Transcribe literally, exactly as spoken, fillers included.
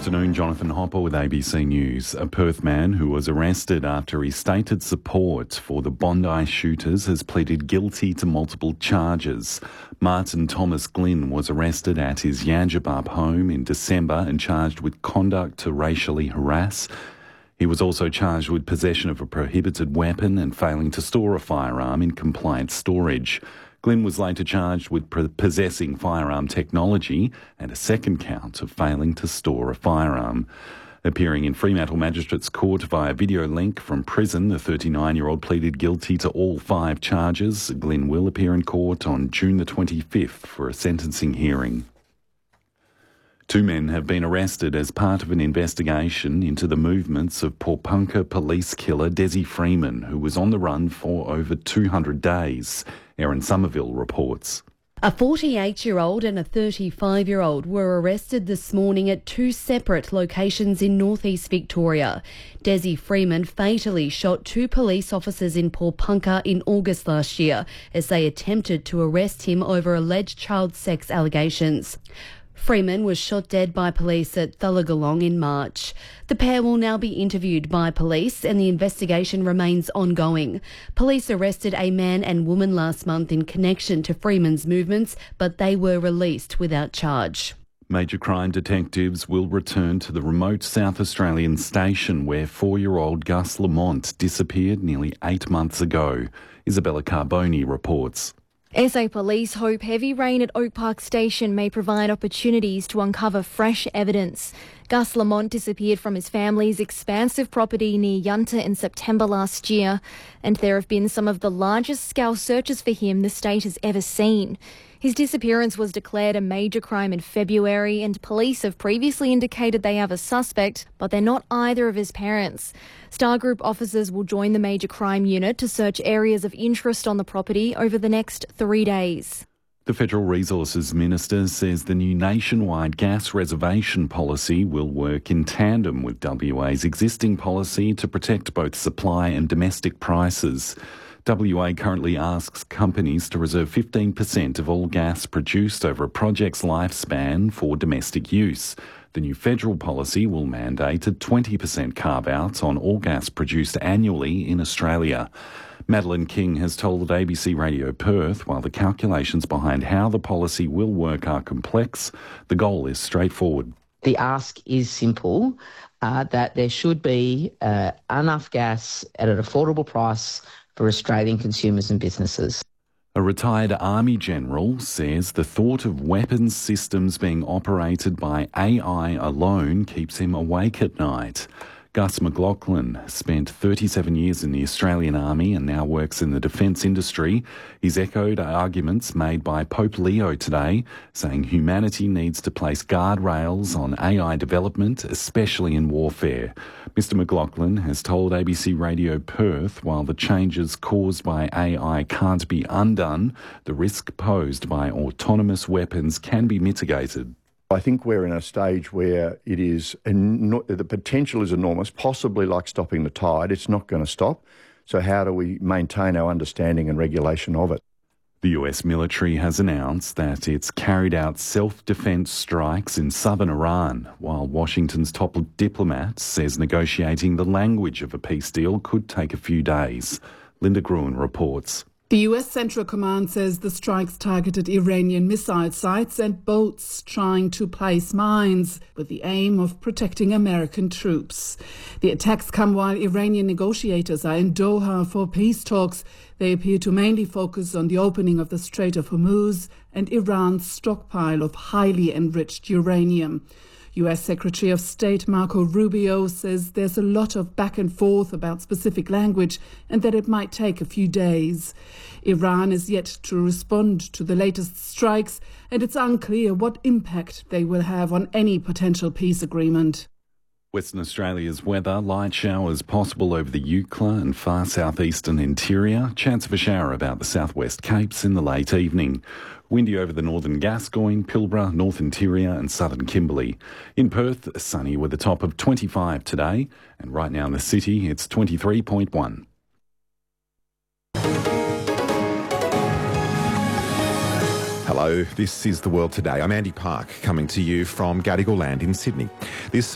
Afternoon, Jonathan Hopper with A B C News. A Perth man who was arrested after he stated support for the Bondi shooters has pleaded guilty to multiple charges. Martin Thomas Glynn was arrested at his Yangerbub home in December and charged with conduct to racially harass. He was also charged with possession of a prohibited weapon and failing to store a firearm in compliant storage. Glynn was later charged with possessing firearm technology and a second count of failing to store a firearm. Appearing in Fremantle Magistrates Court via video link from prison, the thirty-nine-year-old pleaded guilty to all five charges. Glynn will appear in court on June the twenty-fifth for a sentencing hearing. Two men have been arrested as part of an investigation into the movements of Porepunkah police killer Desi Freeman, who was on the run for over two hundred days. Erin Somerville reports. A forty-eight-year-old and a thirty-five-year-old were arrested this morning at two separate locations in northeast Victoria. Desi Freeman fatally shot two police officers in Porepunkah in August last year as they attempted to arrest him over alleged child sex allegations. Freeman was shot dead by police at Thullagalong in March. The pair will now be interviewed by police and the investigation remains ongoing. Police arrested a man and woman last month in connection to Freeman's movements, but they were released without charge. Major crime detectives will return to the remote South Australian station where four-year-old Gus Lamont disappeared nearly eight months ago. Isabella Carboni reports. S A Police hope heavy rain at Oak Park Station may provide opportunities to uncover fresh evidence. Gus Lamont disappeared from his family's expansive property near Yunta in September last year, and there have been some of the largest scale searches for him the state has ever seen. His disappearance was declared a major crime in February, and police have previously indicated they have a suspect, but they're not either of his parents. Star Group officers will join the major crime unit to search areas of interest on the property over the next three days. The Federal Resources Minister says the new nationwide gas reservation policy will work in tandem with W A's existing policy to protect both supply and domestic prices. W A currently asks companies to reserve fifteen percent of all gas produced over a project's lifespan for domestic use. The new federal policy will mandate a twenty percent carve-out on all gas produced annually in Australia. Madeline King has told A B C Radio Perth while the calculations behind how the policy will work are complex, the goal is straightforward. The ask is simple, uh, that there should be uh, enough gas at an affordable price for Australian consumers and businesses. A retired Army general says the thought of weapons systems being operated by A I alone keeps him awake at night. Gus McLaughlin spent thirty-seven years in the Australian Army and now works in the defence industry. He's echoed arguments made by Pope Leo today, saying humanity needs to place guardrails on A I development, especially in warfare. Mister McLaughlin has told A B C Radio Perth while the changes caused by A I can't be undone, the risk posed by autonomous weapons can be mitigated. I think we're in a stage where it is, the potential is enormous, possibly like stopping the tide. It's not going to stop. So how do we maintain our understanding and regulation of it? The U S military has announced that it's carried out self-defence strikes in southern Iran, while Washington's top diplomat says negotiating the language of a peace deal could take a few days. Linda Gruen reports. The U S Central Command says the strikes targeted Iranian missile sites and boats trying to place mines with the aim of protecting American troops. The attacks come while Iranian negotiators are in Doha for peace talks. They appear to mainly focus on the opening of the Strait of Hormuz and Iran's stockpile of highly enriched uranium. U S Secretary of State Marco Rubio says there's a lot of back and forth about specific language and that it might take a few days. Iran is yet to respond to the latest strikes, and it's unclear what impact they will have on any potential peace agreement. Western Australia's weather, light showers possible over the Eucla and far southeastern interior. Chance of a shower about the southwest Capes in the late evening. Windy over the northern Gascoyne, Pilbara, north interior and southern Kimberley. In Perth, sunny with a top of twenty-five today. And right now in the city, it's twenty-three point one. Hello, this is The World Today. I'm Andy Park, coming to you from Gadigal Land in Sydney. This